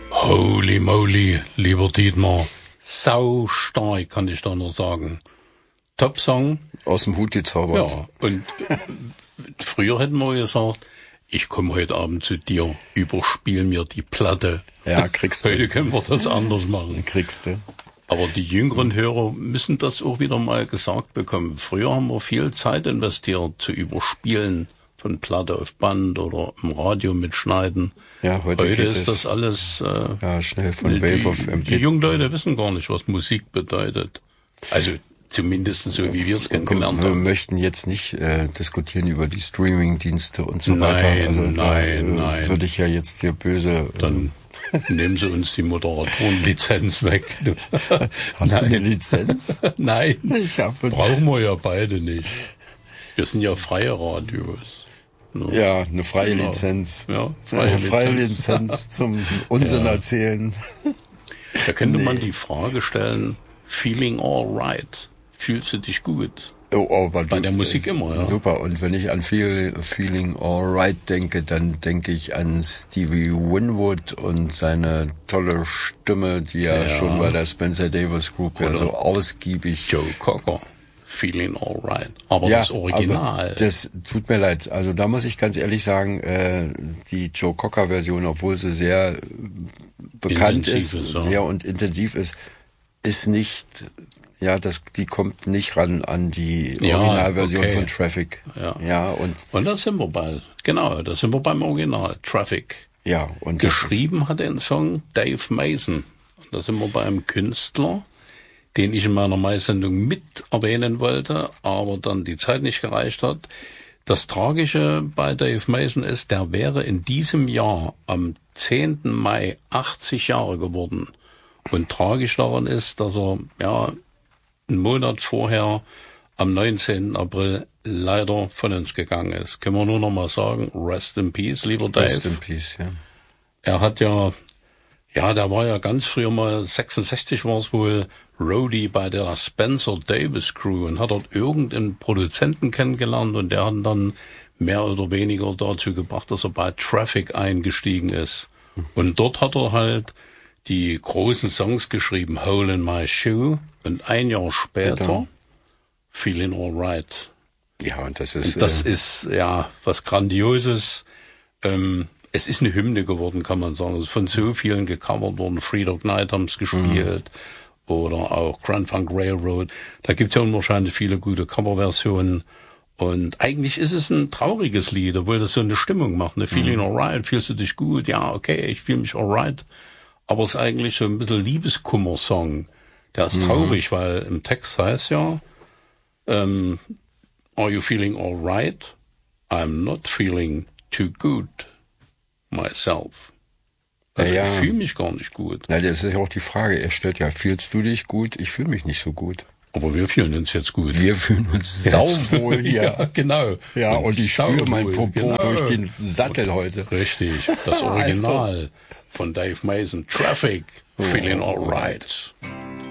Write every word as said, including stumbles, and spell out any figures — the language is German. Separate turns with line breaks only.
Holy moly, lieber Dietmar, sau stark, kann ich da nur sagen. Top-Song.
Aus dem Hut gezaubert.
Ja, und früher hätten wir gesagt, ich komme heute Abend zu dir, überspiel mir die Platte.
Ja, kriegst du.
Heute können wir das anders machen.
Kriegst du.
Aber die jüngeren Hörer müssen das auch wieder mal gesagt bekommen. Früher haben wir viel Zeit investiert zu überspielen von Platte auf Band oder im Radio mitschneiden.
Ja, heute,
heute
geht
ist
es
das alles äh,
ja, schnell von
die,
Wave auf M P.
Die jungen Leute wissen gar nicht, was Musik bedeutet. Also zumindest so, wie wir es kennengelernt
wir
haben.
Wir möchten jetzt nicht äh, diskutieren über die Streaming-Dienste und so
nein,
weiter. Also
nein,
da,
nein.
Würde ich ja jetzt hier böse...
Dann nehmen Sie uns die Moderatorenlizenz weg.
Hast
nein.
du eine Lizenz?
Nein,
ich hab
brauchen wir ja beide nicht. Wir sind ja freie Radios.
No. Ja, eine freie genau. Lizenz.
Ja,
freie, eine freie Lizenz. Lizenz zum Unsinn ja. erzählen.
Da könnte nee. man die Frage stellen, feeling all right. Fühlst du dich gut?
Oh, oh, bei
du, der Musik immer, ja.
Super. Und wenn ich an feel, Feeling all right denke, dann denke ich an Stevie Winwood und seine tolle Stimme, die ja, ja. schon bei der Spencer Davis Group ja so ausgiebig...
Joe Cocker. Feeling all right. Aber
ja,
das Original.
Aber das tut mir leid. Also da muss ich ganz ehrlich sagen, äh, die Joe Cocker Version, obwohl sie sehr bekannt
intensiv
ist,
ist ja.
sehr und intensiv ist, ist nicht, ja, das, die kommt nicht ran an die
ja,
Originalversion
okay.
von Traffic.
Ja.
ja, und.
Und da sind wir bei, genau, da sind wir beim Original, Traffic.
Ja, und.
Geschrieben hat den Song Dave Mason. Und da sind wir bei einem Künstler, den ich in meiner Mai-Sendung mit erwähnen wollte, aber dann die Zeit nicht gereicht hat. Das Tragische bei Dave Mason ist, der wäre in diesem Jahr am zehnten Mai achtzig Jahre geworden. Und tragisch daran ist, dass er ja einen Monat vorher am neunzehnten April leider von uns gegangen ist. Können wir nur noch mal sagen, rest in peace, lieber Dave.
Rest in peace, ja.
Er hat ja, ja, der war ja ganz früher mal, sechsundsechzig war es wohl, Roadie bei der Spencer Davis Crew und hat dort irgendeinen Produzenten kennengelernt und der hat dann mehr oder weniger dazu gebracht, dass er bei Traffic eingestiegen ist. Und dort hat er halt die großen Songs geschrieben, Hole in My Shoe, und ein Jahr später
Bitte.
Feeling All Right.
Ja, und das ist...
Und das
äh,
ist, ja, was Grandioses. Ähm, es ist eine Hymne geworden, kann man sagen. Es ist von so vielen gecovert worden. Free Dog Night haben es gespielt. Mhm. Oder auch Grand Funk Railroad. Da gibt's ja unwahrscheinlich viele gute Coverversionen. Und eigentlich ist es ein trauriges Lied, obwohl das so eine Stimmung macht. Ne? Feeling
mhm.
Alright, fühlst du dich gut? Ja, okay, ich fühle mich alright. Aber es ist eigentlich so ein bisschen Liebeskummer-Song. Der ist mhm. traurig, weil im Text heißt ja, ähm, Are you feeling alright? I'm not feeling too good myself. Also
ja,
ich fühle mich gar nicht gut.
Na, das ist ja auch die Frage. Er stellt ja, fühlst du dich gut? Ich fühle mich nicht so gut.
Aber wir fühlen uns jetzt gut.
Wir fühlen uns sauwohl hier.
Ja, genau.
Ja, und, und ich spüre mein Popo
genau.
durch den Sattel heute.
Richtig. Das Original also. von Dave Mason. Traffic. Feeling Alright.